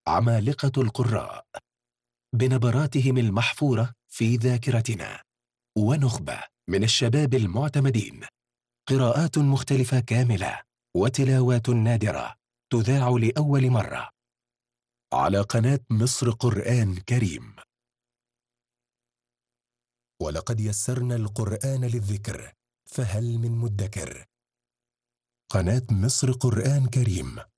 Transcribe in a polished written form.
عمالقة القراء بنبراتهم المحفورة في ذاكرتنا، ونخبة من الشباب المعتمدين، قراءات مختلفة كاملة وتلاوات نادرة تذاع لأول مرة على قناة مصر قرآن كريم. ولقد يسرنا القرآن للذكر فهل من مدكر. قناة مصر قرآن كريم